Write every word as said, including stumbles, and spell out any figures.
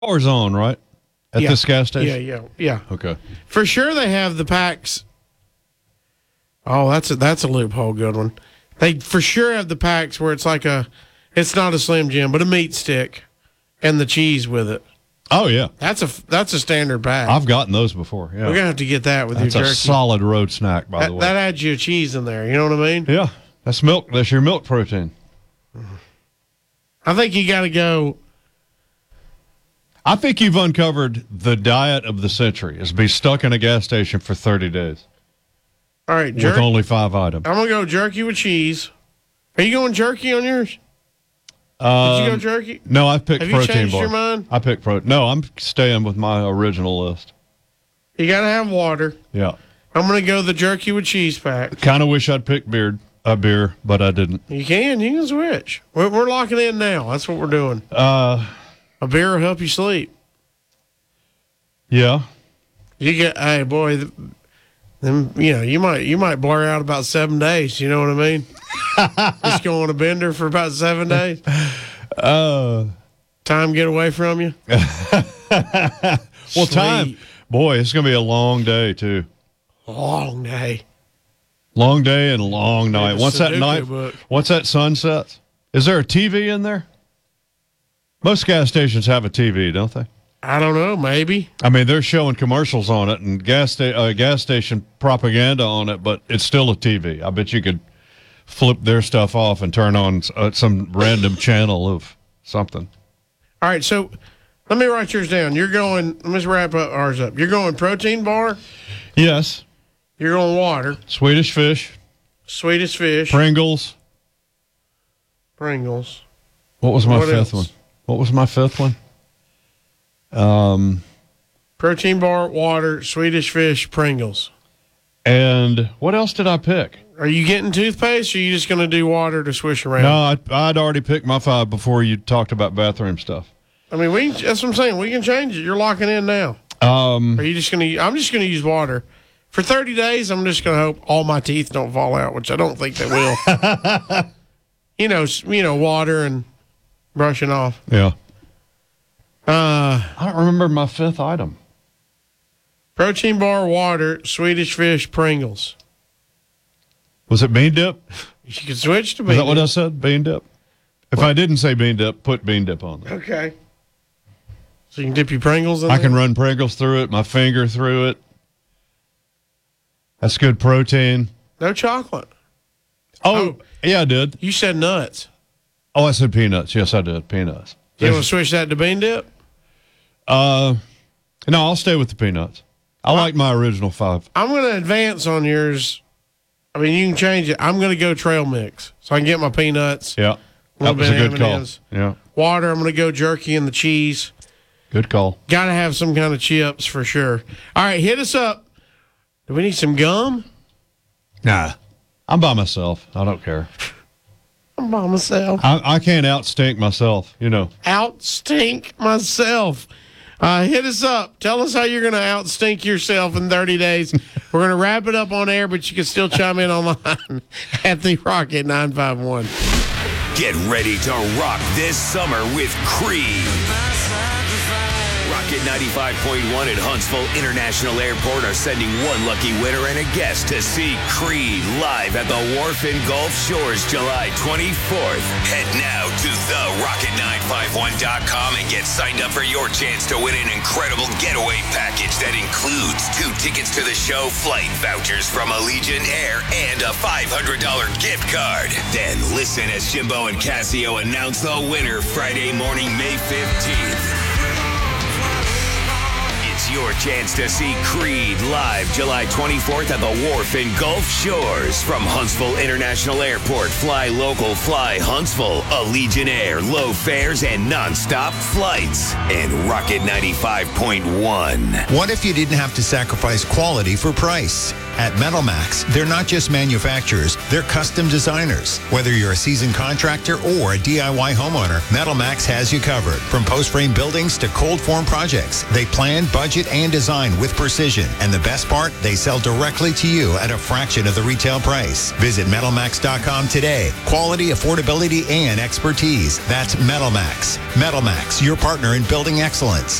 Power Zone, right? At yeah. this gas station? Yeah, yeah, yeah. Okay. For sure they have the packs. Oh, that's a, that's a loophole good one. They for sure have the packs where it's like a, it's not a Slim Jim, but a meat stick and the cheese with it. Oh, yeah. That's a, that's a standard pack. I've gotten those before, yeah. We're going to have to get that with That's your a jerky. solid road snack, by that, the way. That adds you a cheese in there, you know what I mean? Yeah. That's milk. That's your milk protein. I think you got to go. I think you've uncovered the diet of the century is be stuck in a gas station for thirty days. All right, with jerky. only five items. I'm going to go jerky with cheese. Are you going jerky on yours? Um, Did you go jerky? No, I picked Have you protein changed bar. your mind? I picked protein. No, I'm staying with my original list. You got to have water. Yeah. I'm going to go the jerky with cheese pack. Kind of wish I'd picked beer, a beer, but I didn't. You can. You can switch. We're, we're locking in now. That's what we're doing. Uh, A beer will help you sleep. yeah. You get, hey, boy, th- them, you know, you might you might blur out about seven days. You know what I mean? Just go on a bender for about seven days. Uh, Time get away from you. well, Sleep. time. Boy, it's going to be a long day, too. Long day. Long day and a long night. the Once that Sudoku night, book. once that sun sets, is there a T V in there? Most gas stations have a T V, don't they? I don't know. Maybe. I mean, they're showing commercials on it and gas sta- uh, gas station propaganda on it, but it's still a T V. I bet you could flip their stuff off and turn on uh, some random channel of something. All right. So let me write yours down. You're going. Let's wrap up ours up. You're going protein bar. Yes. You're going water. Swedish Fish. Swedish Fish. Pringles. Pringles. What was my What fifth else? one? What was my fifth one? Um, Protein bar, water, Swedish Fish, Pringles. and what else did I pick? Are you getting toothpaste, or are you just going to do water to swish around? No, I'd, I'd already picked my five before you talked about bathroom stuff. I mean, we. That's what I'm saying. We can change it. You're locking in now. Um, Are you just going to? I'm just going to use water for thirty days. I'm just going to hope all my teeth don't fall out, which I don't think they will. you know, s- you know, water and brushing off. yeah. Uh, I don't remember my fifth item. protein bar, water, Swedish Fish, Pringles. Was it bean dip? You can switch to Is that bean what dip. I said? Bean dip? If I didn't say bean dip, put bean dip on there. Okay. So you can dip your Pringles in I there? can run Pringles through it, my finger through it. That's good protein. No chocolate. Oh, Oh. yeah, I did. You said nuts. Oh, I said peanuts. Yes, I did. Peanuts. You want to switch that to bean dip? Uh, no, I'll stay with the peanuts. I like my original five. I'm going to advance on yours. I mean, you can change it. I'm going to go trail mix, so I can get my peanuts. Yeah, Little that was a bit of good call. M and M's. Yeah, Water. I'm going to go jerky and the cheese. good call. Got to have some kind of chips for sure. All right, hit us up. Do we need some gum? Nah, I'm by myself. I don't care. I'm by myself. I, I can't outstink myself, you know. Outstink myself. Uh, hit us up. Tell us how you're going to outstink yourself in thirty days. We're going to wrap it up on air, but you can still chime in online at the Rocket nine five one. Get ready to rock this summer with Creed. Rocket ninety-five point one at Huntsville International Airport are sending one lucky winner and a guest to see Creed live at the Wharf in Gulf Shores July twenty-fourth. Head now to the rocket nine five one dot com and get signed up for your chance to win an incredible getaway package that includes two tickets to the show, flight vouchers from Allegiant Air, and a five hundred dollars gift card. Then listen as Jimbo and Casio announce the winner Friday morning, May fifteenth. It's your chance to see Creed live July twenty-fourth at the Wharf in Gulf Shores. From Huntsville International Airport, fly local, fly Huntsville, Allegiant Air, low fares and non-stop flights. And Rocket ninety-five point one. What if you didn't have to sacrifice quality for price? At MetalMax, they're not just manufacturers, they're custom designers. Whether you're a seasoned contractor or a D I Y homeowner, MetalMax has you covered. From post-frame buildings to cold form projects, they plan, budget, and and design with precision. And the best part, they sell directly to you at a fraction of the retail price. Visit Metal Max dot com today. Quality, affordability, and expertise. That's Metal Max. Metal Max, your partner in building excellence.